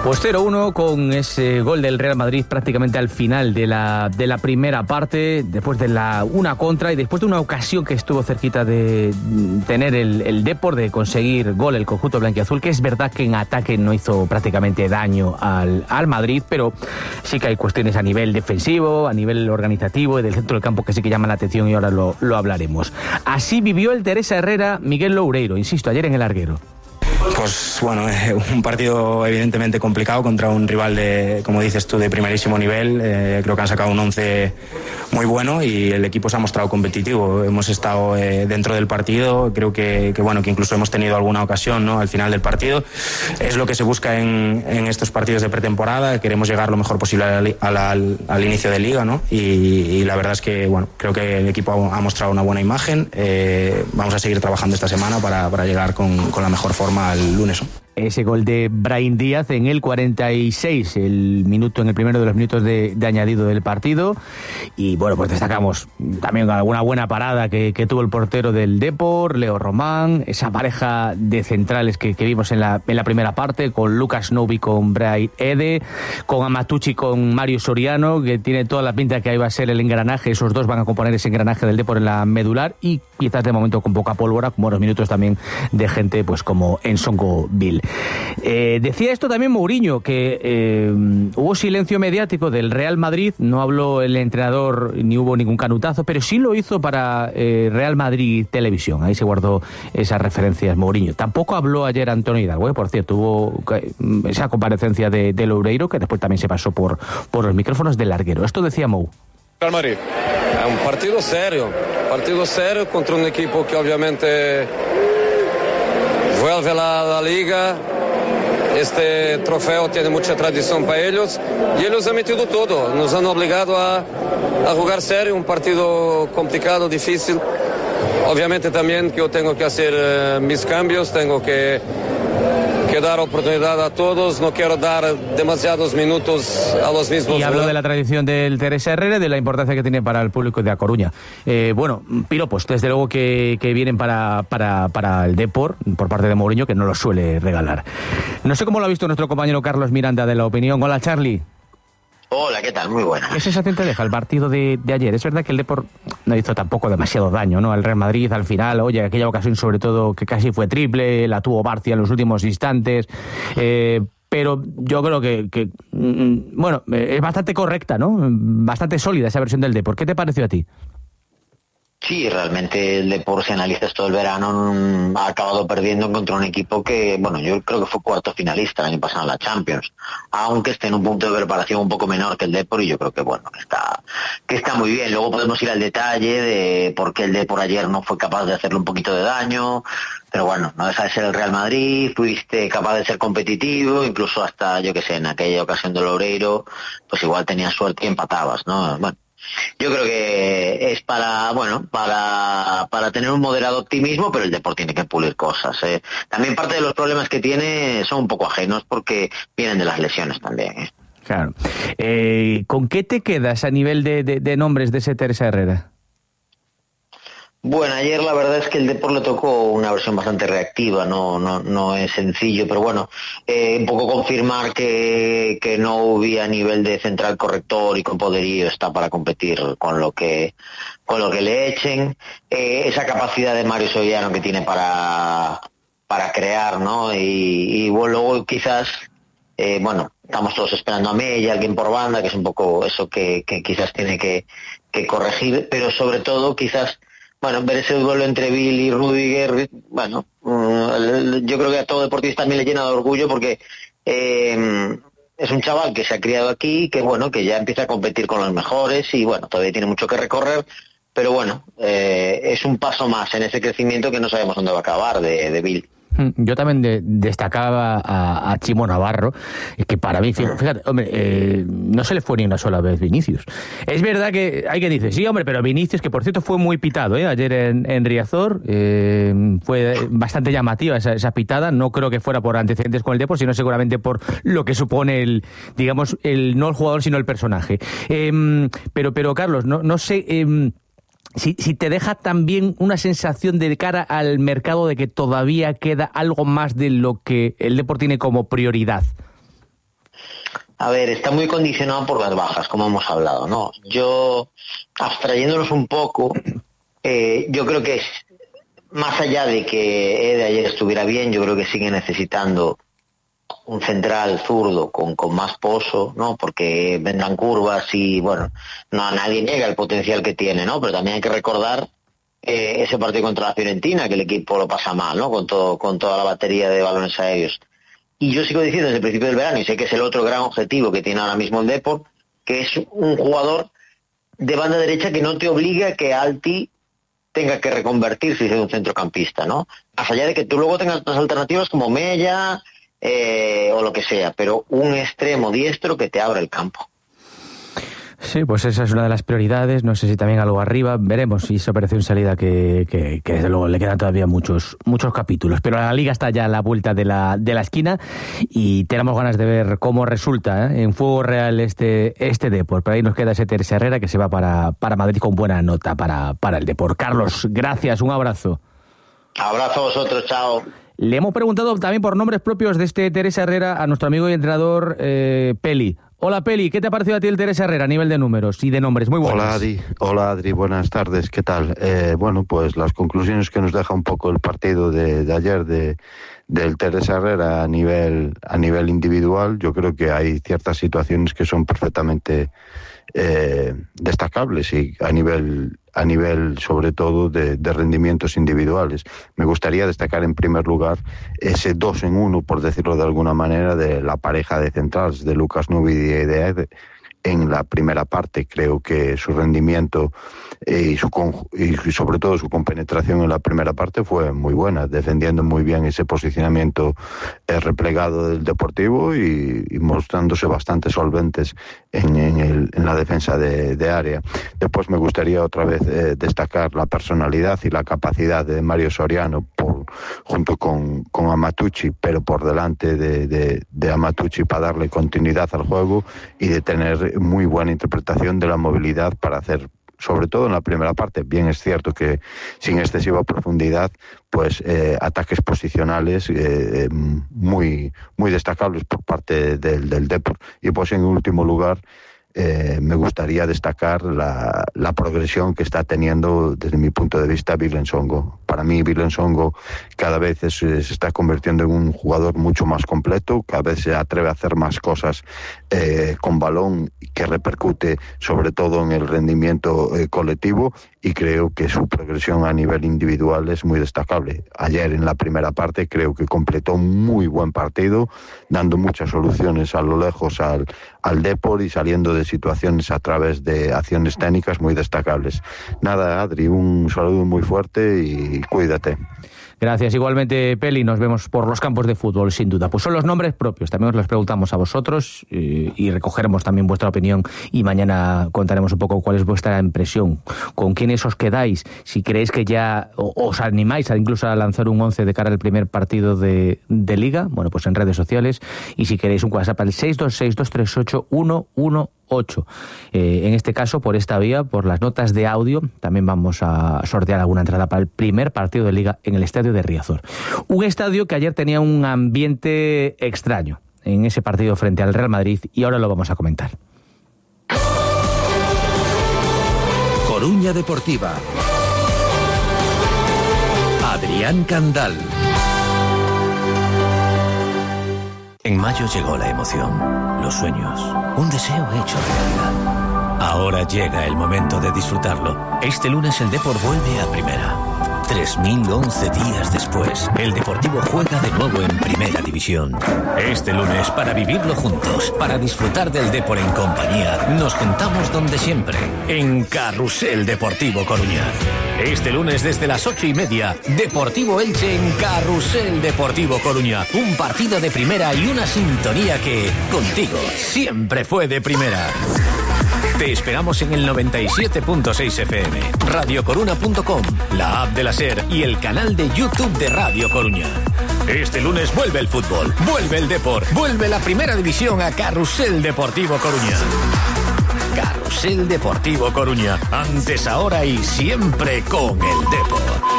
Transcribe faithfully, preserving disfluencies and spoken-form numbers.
Pues cero uno con ese gol del Real Madrid prácticamente al final de la, de la primera parte, después de la una contra y después de una ocasión que estuvo cerquita de tener el, el Depor, de conseguir gol el conjunto blanquiazul, que es verdad que en ataque no hizo prácticamente daño al, al Madrid, pero sí que hay cuestiones a nivel defensivo, a nivel organizativo y del centro del campo que sí que llaman la atención y ahora lo, lo hablaremos. Así vivió el Teresa Herrera Miguel Loureiro, insisto, ayer en el Arguero. Pues bueno, eh, un partido evidentemente complicado contra un rival de, como dices tú, de primerísimo nivel. Eh, creo que han sacado un once muy bueno y el equipo se ha mostrado competitivo. Hemos estado eh, dentro del partido, creo que, que bueno, que incluso hemos tenido alguna ocasión, ¿no?, al final del partido. Es lo que se busca en, en estos partidos de pretemporada. Queremos llegar lo mejor posible a la, a la, al, al inicio de liga, ¿no? Y, y la verdad es que bueno, creo que el equipo ha, ha mostrado una buena imagen. Eh, vamos a seguir trabajando esta semana para, para llegar con, con la mejor forma al lunes, ¿no? Ese gol de Brahim Díaz en el cuarenta y seis, el minuto, en el primero de los minutos de, de añadido del partido. Y bueno, pues destacamos también alguna buena parada que, que tuvo el portero del Depor, Leo Román, esa pareja de centrales que, que vimos en la, en la primera parte, con Lucas Novi, con Bright Ede, con Amatucci, con Mario Soriano, que tiene toda la pinta que ahí va a ser el engranaje. Esos dos van a componer ese engranaje del Depor en la medular, y quizás de momento con poca pólvora, con buenos minutos también de gente pues como Ensongo Bill. Eh, decía esto también Mourinho, que eh, hubo silencio mediático del Real Madrid, no habló el entrenador ni hubo ningún canutazo, pero sí lo hizo para eh, Real Madrid Televisión, ahí se guardó esas referencias Mourinho. Tampoco habló ayer Antonio Hidalgo, eh, por cierto, hubo esa comparecencia de, de Loureiro, que después también se pasó por, por los micrófonos del Larguero. Esto decía Mou. Real Madrid, es un partido serio, partido serio contra un equipo que obviamente vuelve a la, la liga. Este trofeo tiene mucha tradición para ellos y ellos han metido todo, nos han obligado a, a jugar serio, un partido complicado, difícil. Obviamente también que yo tengo que hacer uh, mis cambios, tengo que, que dar oportunidad a todos, no quiero dar demasiados minutos a los mismos. Y hablo de la tradición del Teresa Herrera, de la importancia que tiene para el público de A Coruña. Eh, bueno, piropos, desde luego que, que vienen para, para, para el Depor, por parte de Mourinho, que no los suele regalar. No sé cómo lo ha visto nuestro compañero Carlos Miranda de La Opinión. Hola, Charlie. Hola, ¿qué tal? Muy buena. ¿Qué sensación te deja el partido de, de ayer? Es verdad que el Depor no hizo tampoco demasiado daño, ¿no?, al Real Madrid al final. Oye, aquella ocasión sobre todo que casi fue triple, la tuvo Barcia en los últimos instantes, eh, pero yo creo que, que bueno, es bastante correcta, ¿no?, bastante sólida esa versión del Depor. ¿Qué te pareció a ti? Sí, realmente el Depor, si analizas todo el verano, ha acabado perdiendo contra un equipo que, bueno, yo creo que fue cuarto finalista el año pasado en la Champions, aunque esté en un punto de preparación un poco menor que el Depor, y yo creo que, bueno, que está, que está muy bien. Luego podemos ir al detalle de por qué el Depor ayer no fue capaz de hacerle un poquito de daño, pero bueno, no deja de ser el Real Madrid, fuiste capaz de ser competitivo, incluso hasta, yo que sé, en aquella ocasión de Loureiro, pues igual tenías suerte y empatabas, ¿no? Bueno, yo creo que es para, bueno, para, para tener un moderado optimismo, pero el Depor tiene que pulir cosas, ¿eh? También parte de los problemas que tiene son un poco ajenos porque vienen de las lesiones también, ¿eh? Claro. Eh, ¿Con qué te quedas a nivel de, de, de nombres de ese Teresa Herrera? Bueno, ayer la verdad es que el Depor le tocó una versión bastante reactiva, no no no es sencillo, pero bueno, eh, un poco confirmar que, que no había nivel de central corrector y con poderío está para competir con lo que con lo que le echen, eh, esa capacidad de Mario Soriano que tiene para para crear, ¿no? Y, y bueno, luego quizás, eh, bueno, estamos todos esperando a Mella, alguien por banda, que es un poco eso que, que quizás tiene que, que corregir, pero sobre todo quizás, bueno, ver ese duelo entre Bill y Rudiger, bueno, yo creo que a todo deportista también le llena de orgullo porque eh, es un chaval que se ha criado aquí, que bueno, que ya empieza a competir con los mejores y bueno, todavía tiene mucho que recorrer, pero bueno, eh, es un paso más en ese crecimiento que no sabemos dónde va a acabar de, de Bill. Yo también de, destacaba a, a Chimo Navarro, que para mí, fíjate, hombre, eh, no se le fue ni una sola vez Vinicius. Es verdad que hay quien dice, sí, hombre, pero Vinicius, que por cierto fue muy pitado, ¿eh? Ayer en, en Riazor, eh, fue bastante llamativa esa, esa pitada. No creo que fuera por antecedentes con el Depor, sino seguramente por lo que supone el, digamos, el no el jugador, sino el personaje. Eh, pero, pero Carlos, no, no sé... Eh, Si, si te deja también una sensación de cara al mercado de que todavía queda algo más de lo que el Depor tiene como prioridad. a ver, está muy condicionado por las bajas, como hemos hablado, ¿no? Yo, abstrayéndonos un poco, eh, yo creo que es, más allá de que Ede ayer estuviera bien, yo creo que sigue necesitando un central zurdo con, con más pozo, ¿no? Porque vendrán curvas y, bueno, no, nadie niega el potencial que tiene, ¿no? Pero también hay que recordar eh, ese partido contra la Fiorentina, que el equipo lo pasa mal, ¿no? Con todo, con toda la batería de balones aéreos. Y yo sigo diciendo desde el principio del verano, y sé que es el otro gran objetivo que tiene ahora mismo el Depor, que es un jugador de banda derecha que no te obliga a que Alti tenga que reconvertirse en un centrocampista, ¿no? Más allá de que tú luego tengas otras alternativas como Mella eh, o lo que sea, pero un extremo diestro que te abra el campo. Sí, pues esa es una de las prioridades. No sé si también algo arriba. Veremos si esa operación salida que, que, que desde luego le quedan todavía muchos muchos capítulos. Pero la Liga está ya a la vuelta de la, de la esquina y tenemos ganas de ver cómo resulta ¿eh? en fuego real este, este Depor. Pero ahí nos queda ese Teresa Herrera que se va para, para Madrid con buena nota para, para el Depor. Carlos, gracias, un abrazo. Abrazo a vosotros, chao. Le hemos preguntado también por nombres propios de este Teresa Herrera a nuestro amigo y entrenador eh, Peli. Hola Peli, ¿qué te ha parecido a ti el Teresa Herrera a nivel de números y de nombres? Muy buenas. Hola Adri, hola Adri, buenas tardes, ¿qué tal? Eh, bueno, pues las conclusiones que nos deja un poco el partido de, de ayer de, del Teresa Herrera a nivel, a nivel individual, yo creo que hay ciertas situaciones que son perfectamente eh, destacables y a nivel a nivel sobre todo de, de rendimientos individuales. Me gustaría destacar en primer lugar ese dos en uno, por decirlo de alguna manera, de la pareja de centrales de Lucas Nubí y de Ede. En la primera parte creo que su rendimiento eh, y, su y sobre todo su compenetración en la primera parte fue muy buena, defendiendo muy bien ese posicionamiento eh, replegado del Deportivo y, y mostrándose bastante solventes en, en, el, en la defensa de, de área. Después me gustaría otra vez eh, destacar la personalidad y la capacidad de Mario Soriano por, junto con, con Amatucci, pero por delante de, de, de Amatucci para darle continuidad al juego y de tener muy buena interpretación de la movilidad para hacer, sobre todo en la primera parte, bien es cierto que sin excesiva profundidad, pues eh, ataques posicionales eh, muy muy destacables por parte del, del Depor. Y pues en último lugar, Eh, me gustaría destacar la, la progresión que está teniendo desde mi punto de vista Willem Songo. Para mí Willem Songo cada vez es, se está convirtiendo en un jugador mucho más completo, cada vez se atreve a hacer más cosas eh, con balón que repercute sobre todo en el rendimiento eh, colectivo, y creo que su progresión a nivel individual es muy destacable. Ayer en la primera parte creo que completó un muy buen partido, dando muchas soluciones a lo lejos al, al Depor y saliendo de situaciones a través de acciones técnicas muy destacables. Nada, Adri, un saludo muy fuerte y cuídate. Gracias, igualmente Peli, nos vemos por los campos de fútbol, sin duda. Pues son los nombres propios, también os los preguntamos a vosotros eh, y recogeremos también vuestra opinión y mañana contaremos un poco cuál es vuestra impresión, con quiénes os quedáis, si creéis que ya os animáis a incluso a lanzar un once de cara al primer partido de, de Liga, bueno, pues en redes sociales, y si queréis un WhatsApp al seis dos seis, dos tres ocho, uno uno ocho. Eh, en este caso, por esta vía, por las notas de audio, también vamos a sortear alguna entrada para el primer partido de Liga en el estadio de Riazor. Un estadio que ayer tenía un ambiente extraño en ese partido frente al Real Madrid, y ahora lo vamos a comentar. Coruña Deportiva. Adrián Candal. En mayo llegó la emoción, los sueños, un deseo hecho realidad. Ahora llega el momento de disfrutarlo. Este lunes el Depor vuelve a primera. tres mil once días después, el Deportivo juega de nuevo en Primera División. Este lunes, para vivirlo juntos, para disfrutar del Depor en compañía, nos juntamos donde siempre, en Carrusel Deportivo Coruña. Este lunes desde las ocho y media, Deportivo Elche en Carrusel Deportivo Coruña. Un partido de primera y una sintonía que, contigo, siempre fue de primera. Te esperamos en el noventa y siete punto seis F M, radio coruna punto com, la app de la SER y el canal de YouTube de Radio Coruña. Este lunes vuelve el fútbol, vuelve el Depor, vuelve la Primera División a Carrusel Deportivo Coruña. Carrusel Deportivo Coruña, antes, ahora y siempre con el Depor.